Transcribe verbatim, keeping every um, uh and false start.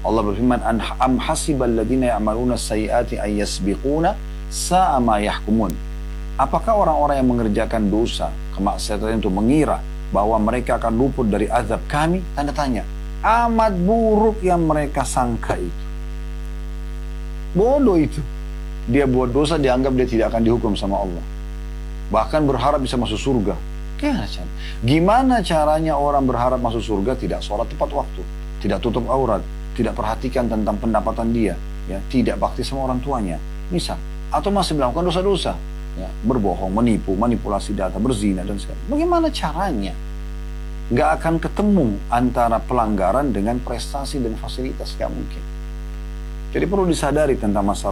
Allah berfirman, am hasibal ladzina ya'maluna sayyiati ay yasbiquna sa'a ma yahkumun. Apakah orang-orang yang mengerjakan dosa, kemaksiatan itu mengira bahwa mereka akan luput dari azab kami? Tanda tanya. Amat buruk yang mereka sangka itu. Bodoh itu. Dia buat dosa, dianggap dia tidak akan dihukum sama Allah. Bahkan berharap bisa masuk surga. Gimana caranya orang berharap masuk surga? Tidak sholat tepat waktu, tidak tutup aurat, tidak perhatikan tentang pendapatan dia, ya, tidak bakti sama orang tuanya, misal, atau masih melakukan dosa-dosa, ya, berbohong, menipu, manipulasi data, berzina dan sebagainya. Bagaimana caranya? Gak akan ketemu antara pelanggaran dengan prestasi dan fasilitas, gak mungkin. Jadi perlu disadari tentang masalah